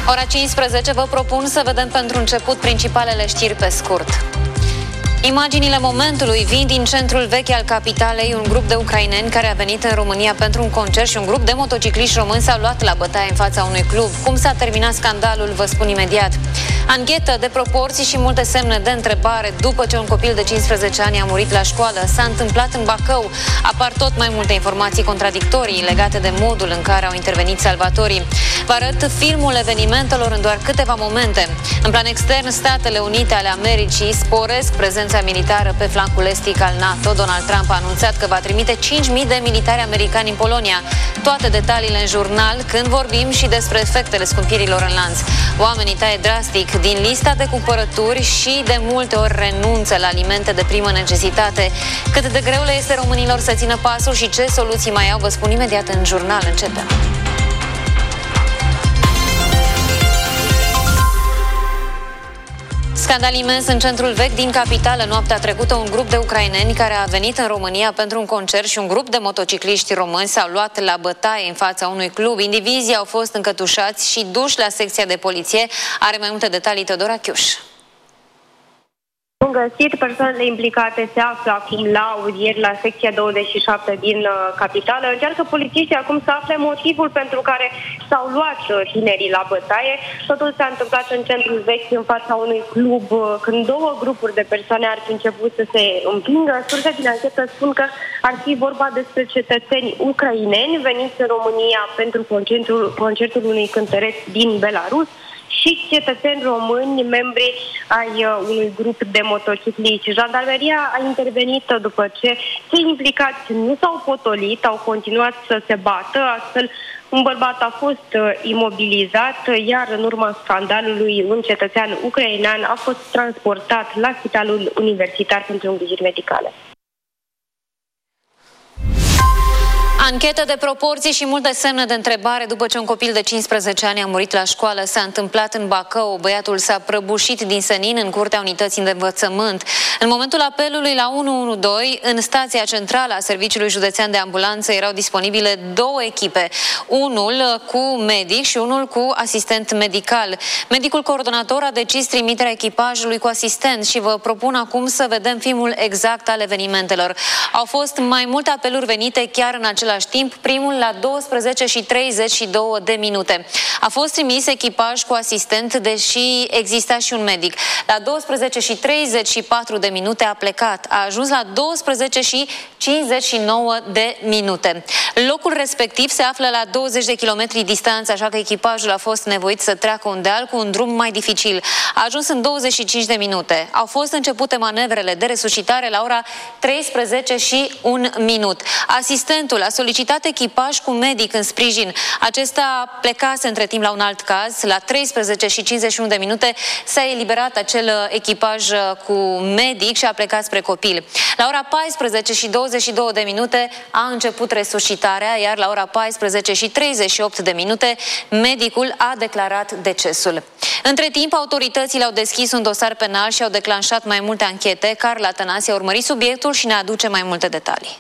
Ora 15 vă propun să vedem pentru început principalele știri pe scurt. Imaginile momentului vin din centrul vechi al capitalei. Un grup de ucraineni care a venit în România pentru un concert și un grup de motocicliști români s-au luat la bătaie în fața unui club. Cum s-a terminat scandalul, vă spun imediat. Anchetă de proporții și multe semne de întrebare după ce un copil de 15 ani a murit la școală. S-a întâmplat în Bacău. Apar tot mai multe informații contradictorii legate de modul în care au intervenit salvatorii. Vă arăt filmul evenimentelor în doar câteva momente. În plan extern, Statele Unite ale Americii sporesc prezența militară pe flancul estic al NATO. Donald Trump a anunțat că va trimite 5.000 de militari americani în Polonia. Toate detaliile în jurnal, când vorbim și despre efectele scumpirilor în lanț. Oamenii taie drastic din lista de cumpărături și de multe ori renunță la alimente de primă necesitate. Cât de greu le este românilor să țină pasul și ce soluții mai au, vă spun imediat în jurnal. Începem. Scandal imens în centrul vechi din capitală. Noaptea trecută, un grup de ucraineni care a venit în România pentru un concert și un grup de motocicliști români s-au luat la bătaie în fața unui club. Indivizii au fost încătușați și duși la secția de poliție. Are mai multe detalii Teodora Chiuș. Bun găsit, persoanele implicate se află acum la audieri la secția 27 din capitală. Încearcă polițiștii acum să afle motivul pentru care s-au luat tinerii la bătaie. Totul s-a întâmplat în centrul vechi, în fața unui club, când două grupuri de persoane ar fi început să se împingă. Surse din anchetă spun că ar fi vorba despre cetățeni ucraineni veniți în România pentru concertul unui cântăreț din Belarus și cetățeni români, membri ai unui grup de motocicliști. Jandarmeria a intervenit după ce cei implicați nu s-au potolit, au continuat să se bată, astfel un bărbat a fost imobilizat, iar în urma scandalului un cetățean ucrainean a fost transportat la Spitalul Universitar pentru îngrijiri medicale. Anchetă de proporții și multe semne de întrebare după ce un copil de 15 ani a murit la școală. S-a întâmplat în Bacău. Băiatul s-a prăbușit din senin în curtea unității de învățământ. În momentul apelului la 112, în stația centrală a Serviciului Județean de Ambulanță erau disponibile două echipe. Unul cu medic și unul cu asistent medical. Medicul coordonator a decis trimiterea echipajului cu asistent și vă propun acum să vedem filmul exact al evenimentelor. Au fost mai multe apeluri venite chiar în același timp, primul la 12:32. A fost trimis echipaj cu asistent, deși exista și un medic. La 12:34 a plecat. A ajuns la 12:59. Locul respectiv se află la 20 de kilometri distanță, așa că echipajul a fost nevoit să treacă un deal cu un drum mai dificil. A ajuns în 25 de minute. Au fost începute manevrele de resuscitare la ora 13:01. Asistentul a solicitat echipaj cu medic în sprijin. Acesta plecase între timp la un alt caz. La 13:51 s-a eliberat acel echipaj cu medic și a plecat spre copil. La ora 14:22 a început resuscitarea, iar la ora 14:38 medicul a declarat decesul. Între timp, autoritățile au deschis un dosar penal și au declanșat mai multe anchete. Carla Tănase a urmărit subiectul și ne aduce mai multe detalii.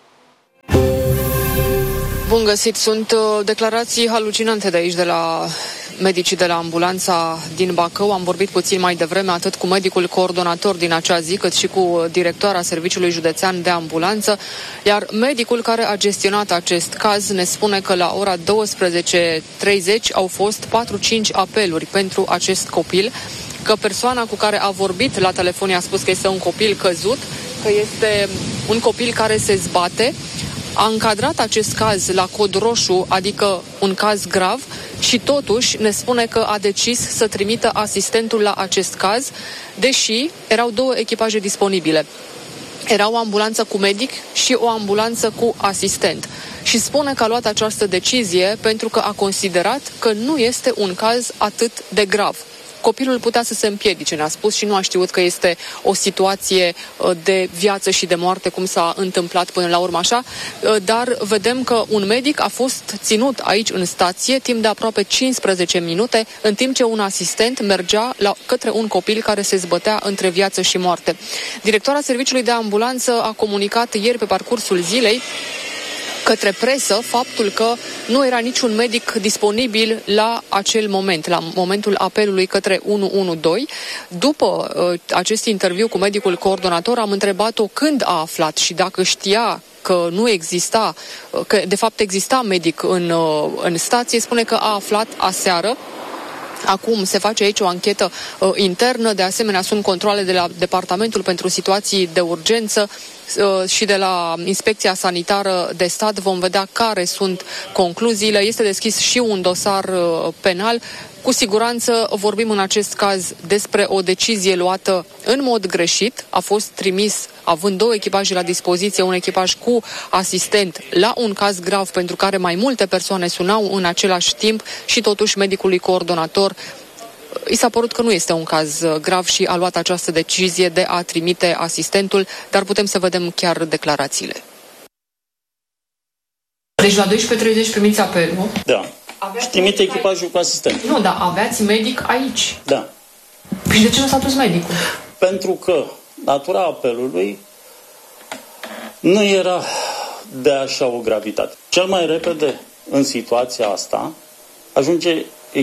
Bun găsit! Sunt declarații halucinante de aici, de la medicii de la ambulanța din Bacău. Am vorbit puțin mai devreme atât cu medicul coordonator din acea zi, cât și cu directoarea Serviciului Județean de Ambulanță, iar medicul care a gestionat acest caz ne spune că la ora 12:30 au fost 4-5 apeluri pentru acest copil, că persoana cu care a vorbit la telefon i-a spus că este un copil căzut, că este un copil care se zbate. A încadrat acest caz la cod roșu, adică un caz grav, și totuși ne spune că a decis să trimită asistentul la acest caz, deși erau două echipaje disponibile. Era o ambulanță cu medic și o ambulanță cu asistent. Și spune că a luat această decizie pentru că a considerat că nu este un caz atât de grav. Copilul putea să se împiedice, ne-a spus, și nu a știut că este o situație de viață și de moarte, cum s-a întâmplat până la urmă așa, dar vedem că un medic a fost ținut aici în stație timp de aproape 15 minute, în timp ce un asistent mergea către un copil care se zbătea între viață și moarte. Directoarea Serviciului de Ambulanță a comunicat ieri pe parcursul zilei către presă faptul că nu era niciun medic disponibil la acel moment, la momentul apelului către 112. După acest interviu cu medicul coordonator am întrebat-o când a aflat și dacă știa că nu exista, că de fapt exista medic în stație. Spune că a aflat aseară. Acum se face aici o anchetă internă, de asemenea sunt controale de la Departamentul pentru Situații de Urgență și de la Inspecția Sanitară de Stat. Vom vedea care sunt concluziile. Este deschis și un dosar penal. Cu siguranță vorbim în acest caz despre o decizie luată în mod greșit. A fost trimis, având două echipaje la dispoziție, un echipaj cu asistent la un caz grav pentru care mai multe persoane sunau în același timp și totuși medicului coordonator i s-a părut că nu este un caz grav și a luat această decizie de a trimite asistentul, dar putem să vedem chiar declarațiile. Deci la 12:30 primiți apelul. Da. Și trimite echipajul cu asistent. Nu, dar aveați medic aici. Da. Și de ce nu s-a dus medicul? Pentru că natura apelului nu era de așa o gravitate. Cel mai repede în situația asta ajunge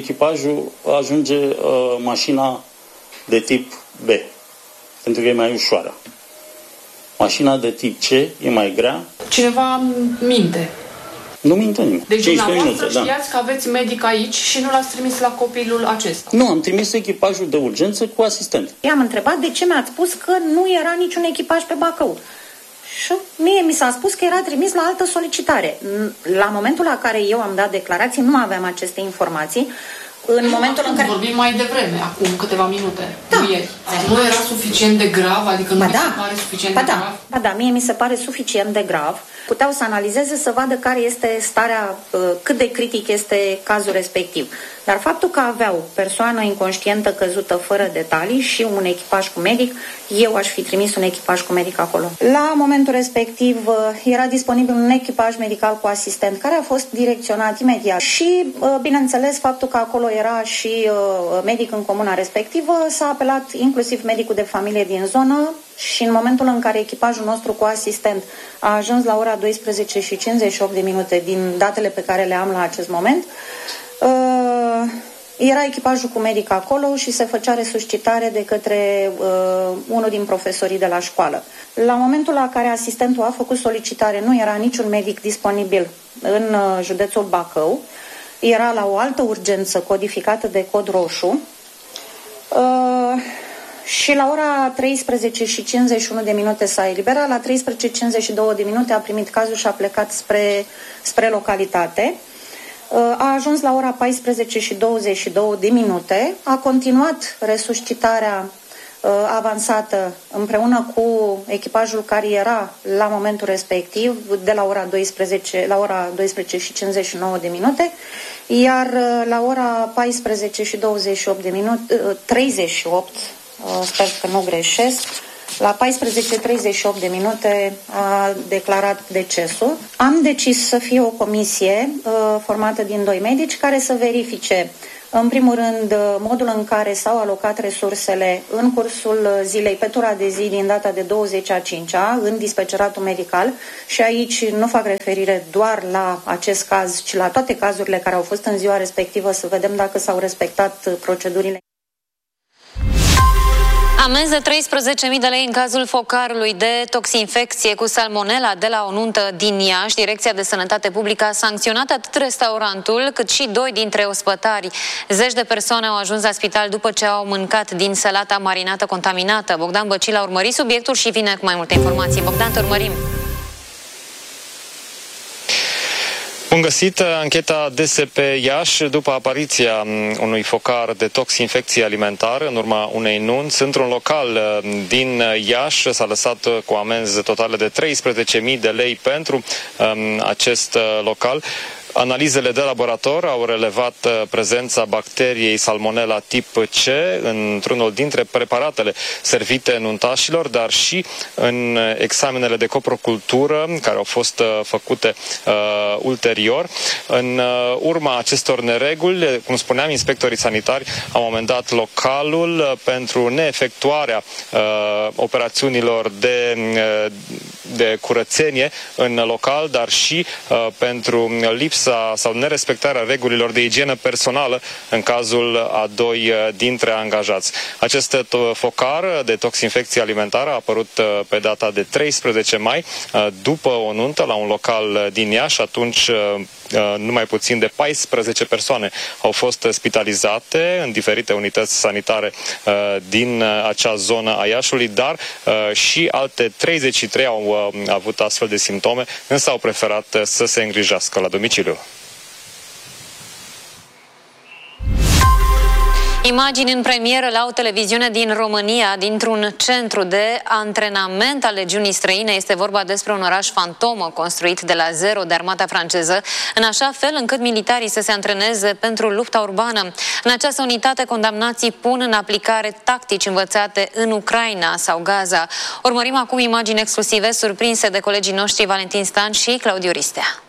mașina de tip B, pentru că e mai ușoară. Mașina de tip C e mai grea. Cineva minte. Nu minte nimeni. Deci dumneavoastră știați că aveți medic aici și nu l-ați trimis la copilul acesta? Nu, am trimis echipajul de urgență cu asistent. I-am întrebat de ce mi-ați spus că nu era niciun echipaj pe Bacău. Și mie mi s-a spus că era trimis la altă solicitare. La momentul la care eu am dat declarații, nu aveam aceste informații. În momentul în care... Vorbim mai devreme, acum câteva minute. Da. Nu era suficient de grav? Adică nu mi se pare suficient de grav? Ba da, mie mi se pare suficient de grav. Puteau să analizeze, să vadă care este starea, cât de critic este cazul respectiv. Dar faptul că aveau persoană inconștientă căzută fără detalii și un echipaj cu medic, eu aș fi trimis un echipaj cu medic acolo. La momentul respectiv era disponibil un echipaj medical cu asistent care a fost direcționat imediat și, bineînțeles, faptul că acolo era și medic în comuna respectivă, s-a apelat inclusiv medicul de familie din zonă și în momentul în care echipajul nostru cu asistent a ajuns la ora 12:58 din datele pe care le am la acest moment, era echipajul cu medic acolo și se făcea resuscitare de către unul din profesorii de la școală. La momentul la care asistentul a făcut solicitare, nu era niciun medic disponibil în județul Bacău, era la o altă urgență codificată de cod roșu și la ora 13:51 s-a eliberat, la 13:52 a primit cazul și a plecat spre localitate. A ajuns la ora 14:22, a continuat resuscitarea avansată împreună cu echipajul care era la momentul respectiv de la ora 12 la ora 12:59, iar la ora 38, sper că nu greșesc, la 14:38 a declarat decesul. Am decis să fie o comisie formată din 2 medici care să verifice, în primul rând, modul în care s-au alocat resursele în cursul zilei, pe tura de zi din data de 20/5 în dispeceratul medical, și aici nu fac referire doar la acest caz, ci la toate cazurile care au fost în ziua respectivă, să vedem dacă s-au respectat procedurile. Amenză 13.000 de lei în cazul focarului de toxinfecție cu salmonella de la o nuntă din Iași. Direcția de Sănătate Publică a sancționat atât restaurantul cât și 2 dintre ospătari. Zeci de persoane au ajuns la spital după ce au mâncat din salata marinată contaminată. Bogdan Băcil a urmărit subiectul și vine cu mai multe informații. Bogdan, te urmărim. Bun găsit! Ancheta DSP Iași după apariția unui focar de toxinfecție alimentară în urma unei nunți într-un local din Iași. S-a lăsat cu amenzi totale de 13.000 de lei pentru acest local. Analizele de laborator au relevat prezența bacteriei Salmonella tip C într-unul dintre preparatele servite nuntașilor, dar și în examenele de coprocultură care au fost făcute ulterior. În urma acestor nereguli, cum spuneam, inspectorii sanitari au amendat localul pentru neefectuarea operațiunilor de curățenie în local, dar și pentru lipsa sau nerespectarea regulilor de igienă personală în cazul a 2 dintre angajați. Acest focar de toxinfecție alimentară a apărut pe data de 13 mai după o nuntă la un local din Iași. Atunci numai puțin de 14 persoane au fost spitalizate în diferite unități sanitare din acea zonă a Iașului, dar și alte 33 au avut astfel de simptome, însă au preferat să se îngrijească la domiciliu. Imagini în premieră la o televiziune din România, dintr-un centru de antrenament al legiunii străine. Este vorba despre un oraș fantomă construit de la zero de armata franceză, în așa fel încât militarii să se antreneze pentru lupta urbană. În această unitate, condamnații pun în aplicare tactici învățate în Ucraina sau Gaza. Urmărim acum imagini exclusive surprinse de colegii noștri Valentin Stan și Claudiu Ristea.